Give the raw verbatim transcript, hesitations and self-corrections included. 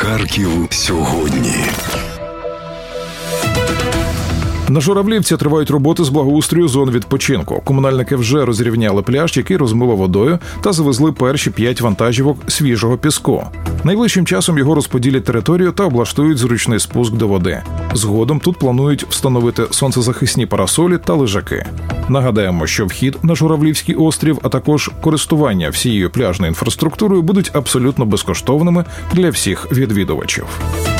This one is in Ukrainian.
Харків сьогодні. На Журавлівці тривають роботи з благоустрою зон відпочинку. Комунальники вже розрівняли пляж, який розмило водою, та завезли перші п'ять вантажівок свіжого піску. Найближчим часом його розподілять територію та облаштують зручний спуск до води. Згодом тут планують встановити сонцезахисні парасолі та лежаки. Нагадаємо, що вхід на Журавлівський острів, а також користування всією пляжною інфраструктурою будуть абсолютно безкоштовними для всіх відвідувачів.